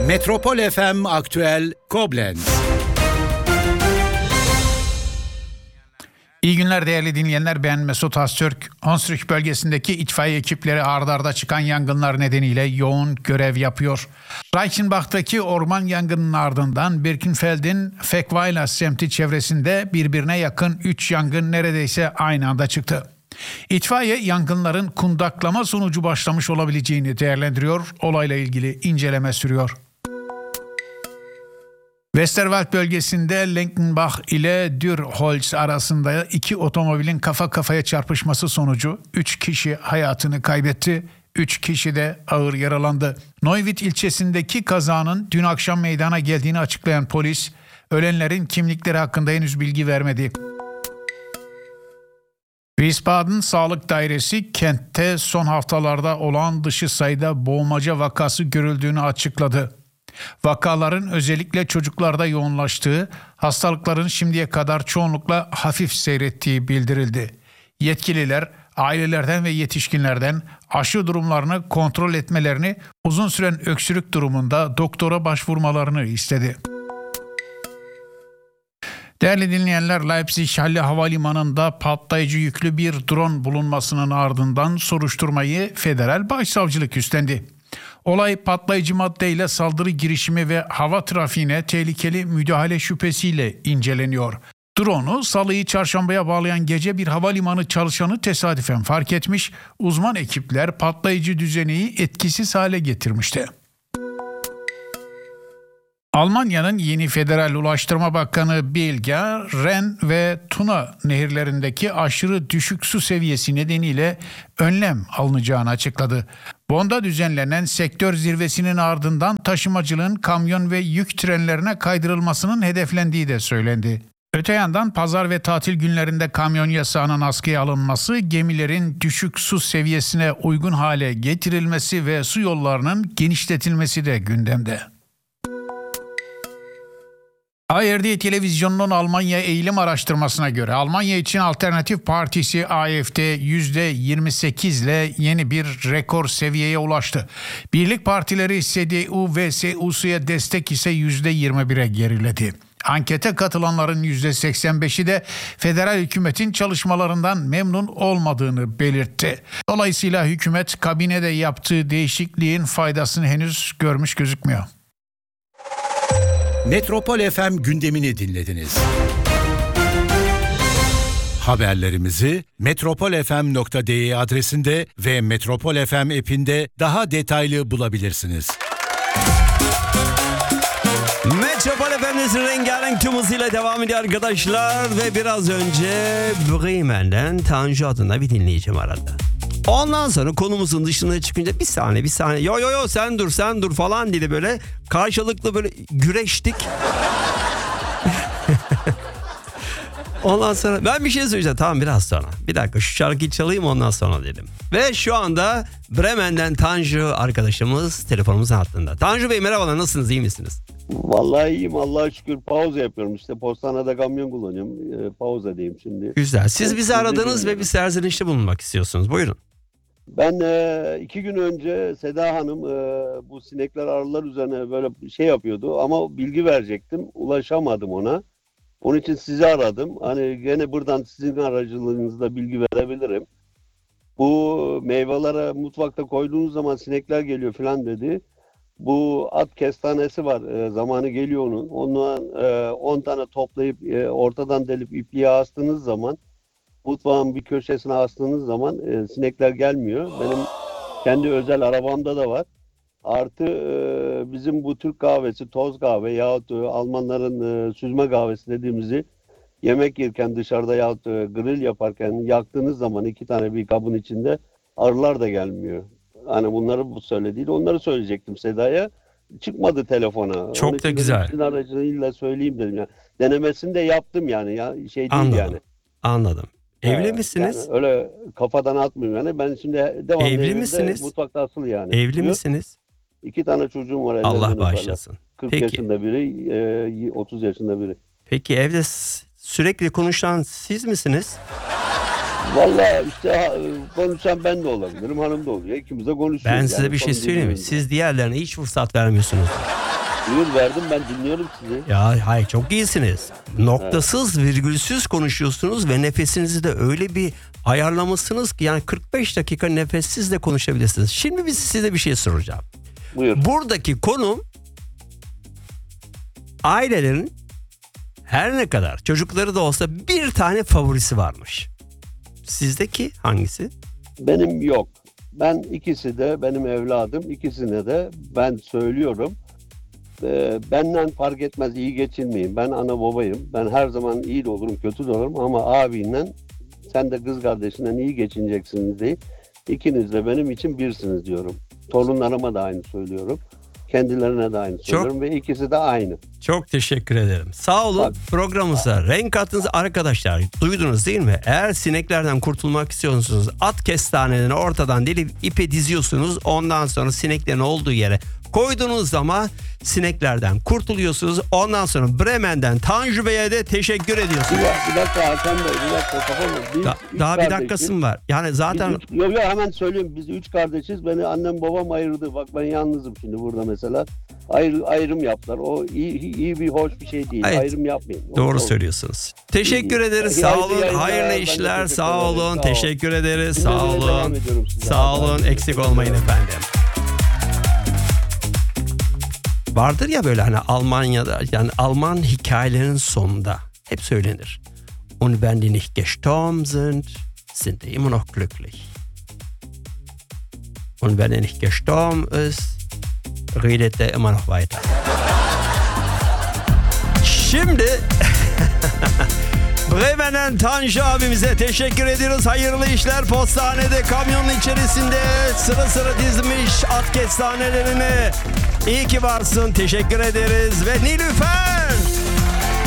Metropol FM Aktüel Koblenz. İyi günler değerli dinleyenler, ben Mesut Öztürk. Hunsrück bölgesindeki itfaiye ekipleri ard arda çıkan yangınlar nedeniyle yoğun görev yapıyor. Reichenbach'taki orman yangının ardından Birkenfeld'in Feckweiler semti çevresinde birbirine yakın 3 yangın neredeyse aynı anda çıktı. İtfaiye yangınların kundaklama sonucu başlamış olabileceğini değerlendiriyor, olayla ilgili inceleme sürüyor. Westerwald bölgesinde Lenkenbach ile Dürholz arasında 2 otomobilin kafa kafaya çarpışması sonucu 3 kişi hayatını kaybetti, 3 kişi de ağır yaralandı. Neuwied ilçesindeki kazanın dün akşam meydana geldiğini açıklayan polis, ölenlerin kimlikleri hakkında henüz bilgi vermedi. Wiesbaden Sağlık Dairesi kentte son haftalarda olağan dışı sayıda boğmaca vakası görüldüğünü açıkladı. Vakaların özellikle çocuklarda yoğunlaştığı, hastalıkların şimdiye kadar çoğunlukla hafif seyrettiği bildirildi. Yetkililer ailelerden ve yetişkinlerden aşı durumlarını kontrol etmelerini, uzun süren öksürük durumunda doktora başvurmalarını istedi. Değerli dinleyenler, Leipzig Halle Havalimanı'nda patlayıcı yüklü bir drone bulunmasının ardından soruşturmayı Federal Başsavcılık üstlendi. Olay patlayıcı maddeyle saldırı girişimi ve hava trafiğine tehlikeli müdahale şüphesiyle inceleniyor. Drone'u Salı'yı çarşambaya bağlayan gece bir havalimanı çalışanı tesadüfen fark etmiş, uzman ekipler patlayıcı düzeneyi etkisiz hale getirmişti. Almanya'nın yeni Federal Ulaştırma Bakanı Bilge, Ren ve Tuna nehirlerindeki aşırı düşük su seviyesi nedeniyle önlem alınacağını açıkladı. Bonn'da düzenlenen sektör zirvesinin ardından taşımacılığın kamyon ve yük trenlerine kaydırılmasının hedeflendiği de söylendi. Öte yandan pazar ve tatil günlerinde kamyon yasağının askıya alınması, gemilerin düşük su seviyesine uygun hale getirilmesi ve su yollarının genişletilmesi de gündemde. ARD televizyonunun Almanya eğilim araştırmasına göre Almanya için Alternatif Partisi AfD %28 ile yeni bir rekor seviyeye ulaştı. Birlik partileri CDU ve CSU'ya destek ise %21'e geriledi. Ankete katılanların %85'i de federal hükümetin çalışmalarından memnun olmadığını belirtti. Dolayısıyla hükümet kabinede yaptığı değişikliğin faydasını henüz görmüş gözükmüyor. Metropol FM gündemini dinlediniz. Haberlerimizi metropolfm.de adresinde ve Metropol FM app'inde daha detaylı bulabilirsiniz. Metropol FM'de rengarenk tüm hızıyla devam ediyor arkadaşlar ve biraz önce Bremen'den Tanju adında bir dinleyicim aradı. Ondan sonra konumuzun dışına çıkınca bir saniye yo sen dur falan dedi, böyle karşılıklı böyle güreştik. Ondan sonra ben bir şey söyleyeceğim, tamam, biraz sonra. Bir dakika şu şarkıyı çalayım ondan sonra dedim. Ve şu anda Bremen'den Tanju arkadaşımız telefonumuzun hattında. Tanju Bey merhabalar, nasılsınız, iyi misiniz? Vallahi iyiyim, Allah'a şükür. Pauza yapıyorum işte, postanede kamyon kullanıyorum. Pauzadayım şimdi. Güzel, siz bizi aradınız ve bir serzenişte bulunmak istiyorsunuz, buyurun. Ben 2 gün önce Seda Hanım bu sinekler, arılar üzerine böyle şey yapıyordu ama bilgi verecektim. Ulaşamadım ona. Onun için sizi aradım. Hani gene buradan sizin aracılığınızla bilgi verebilirim. Bu meyvelere mutfakta koyduğunuz zaman sinekler geliyor falan dedi. Bu at kestanesi var. Zamanı geliyor onun. Ondan 10 tane toplayıp ortadan delip ipliğe astığınız zaman, mutfağın bir köşesine astığınız zaman sinekler gelmiyor. Benim kendi özel arabamda da var. Artı bizim bu Türk kahvesi, toz kahve yahut Almanların süzme kahvesi dediğimizi yemek yerken dışarıda yahut grill yaparken yaktığınız zaman 2 tane bir kabın içinde arılar da gelmiyor. Hani bunları bu söylediğiyle onları söyleyecektim Seda'ya. Çıkmadı telefona. Çok Onun da için güzel. sizin aracılığıyla söyleyeyim dedim. Yani denemesini de yaptım yani. Ya şey değil Anladım. yani. Anladım. Evli misiniz? Yani öyle kafadan atmıyorum yani. Ben şimdi devamlı Evli evimde, misiniz? mutfakta asılı yani. Evli Buyur. misiniz? 2 tane çocuğum var. Allah ellerinden bağışlasın. öperler. 40 Peki. yaşında biri, 30 yaşında biri. Peki evde sürekli konuşan siz misiniz? Vallahi işte konuşan ben de olabilirim, hanım da oluyor. İkimiz de konuşuyoruz. Ben size yani. bir şey söyleyeyim mi? Siz diğerlerine hiç fırsat vermiyorsunuz. Buyur verdim, ben dinliyorum sizi. Ya hayır, çok iyisiniz. Noktasız, virgülsüz konuşuyorsunuz ve nefesinizi de öyle bir ayarlamışsınız ki yani 45 dakika nefessiz de konuşabilirsiniz. Şimdi biz size bir şey soracağım. Buyur. Buradaki konum ailelerin her ne kadar çocukları da olsa bir tane favorisi varmış. Sizdeki hangisi? Benim yok. Ben ikisi de benim evladım. İkisine de ben söylüyorum. Benden fark etmez, iyi geçinmeyin. Ben ana babayım. Ben her zaman iyi de olurum, kötü de olurum ama abiyle sen de kız kardeşinden iyi geçineceksiniz diye. İkiniz de benim için birsiniz diyorum. Torunlarıma da aynı söylüyorum. Kendilerine de aynı söylüyorum ve ikisi de aynı. Çok teşekkür ederim. Sağ olun. Bak. Programımıza renk kattınız arkadaşlar. Duydunuz değil mi? Eğer sineklerden kurtulmak istiyorsunuz, at kestanelerini ortadan delip ipe diziyorsunuz. Ondan sonra sineklerin olduğu yere koyduğunuz zaman sineklerden kurtuluyorsunuz. Ondan sonra Bremen'den Tanju Bey'e de teşekkür ediyorsunuz. Bir dakika Hakan Bey, bir dakika kafamı. Daha bir dakikası mı var? Yani zaten Yok hemen söyleyeyim. Biz 3 kardeşiz. Beni annem babam ayırdı. Bak ben yalnızım şimdi burada mesela. Ayrım yaptılar. O iyi bir hoş bir şey değil. Evet. Ayrım yapmayın. doğru söylüyorsunuz. Teşekkür ederiz. Sağ Hayırlı olun. yayınlar. Hayırlı Ben de işler. teşekkür Sağ ederim. olun. Sağ ol. Teşekkür ederiz. Sağ Dinlemeye devam olun. ediyorum size. Sağ olun. Eksik olmayın efendim. Vardır ya böyle hani Almanya'da, yani Alman hikayelerin sonunda hep söylenir. Und wenn die nicht gestorben sind die immer noch glücklich. Und wenn er nicht gestorben ist, redet er immer noch weiter. Şimdi Bremen'den Tanju abimize teşekkür ediyoruz. Hayırlı işler. Postanede, kamyonun içerisinde sıra sıra dizmiş at kestanelerini. İyi ki varsın. Teşekkür ederiz. Ve Nilüfer